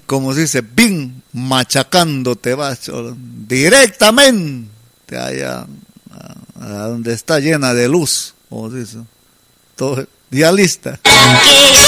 como se dice, bien machacando te vas, cholo, directamente allá a donde está llena de luz, como se dice, todo ya lista.